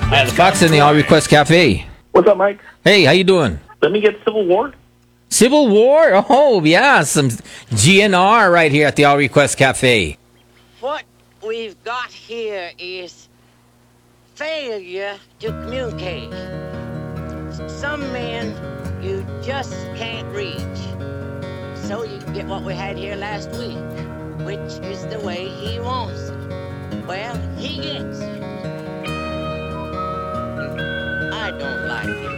The Fox in the All Request Cafe. What's up, Mike? Hey, how you doing? Let me get Civil War. Civil War? Oh, yeah, some GNR right here at the All Request Cafe. What we've got here is failure to communicate. Some men you just can't reach. So you get what we had here last week, which is the way he wants it. Well, he gets it. I don't like it.